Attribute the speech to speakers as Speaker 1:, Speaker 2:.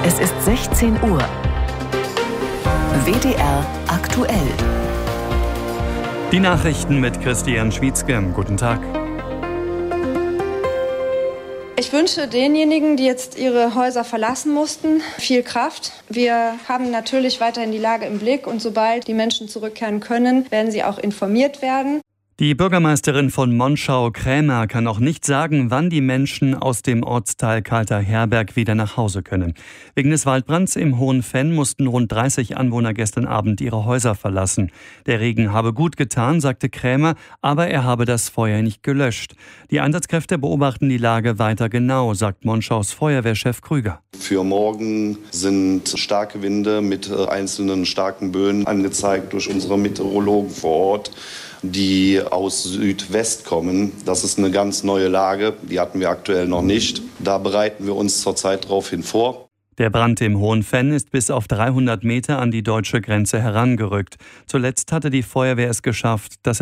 Speaker 1: Es ist 16 Uhr. WDR aktuell.
Speaker 2: Die Nachrichten mit Christian Schwietzke. Guten Tag.
Speaker 3: Ich wünsche denjenigen, die jetzt ihre Häuser verlassen mussten, viel Kraft. Wir haben natürlich weiterhin die Lage im Blick und sobald die Menschen zurückkehren können, werden sie auch informiert werden.
Speaker 2: Die Bürgermeisterin von Monschau, Krämer, kann noch nicht sagen, wann die Menschen aus dem Ortsteil Kalter Herberg wieder nach Hause können. Wegen des Waldbrands im Hohen Venn mussten rund 30 Anwohner gestern Abend ihre Häuser verlassen. Der Regen habe gut getan, sagte Krämer, aber er habe das Feuer nicht gelöscht. Die Einsatzkräfte beobachten die Lage weiter genau, sagt Monschaus Feuerwehrchef Krüger.
Speaker 4: Für morgen sind starke Winde mit einzelnen starken Böen angezeigt durch unsere Meteorologen vor Ort, die aus Südwest kommen. Das ist eine ganz neue Lage, die hatten wir aktuell noch nicht. Da bereiten wir uns zurzeit darauf hin vor.
Speaker 2: Der Brand im Hohen Venn ist bis auf 300 Meter an die deutsche Grenze herangerückt. Zuletzt hatte die Feuerwehr es geschafft, dass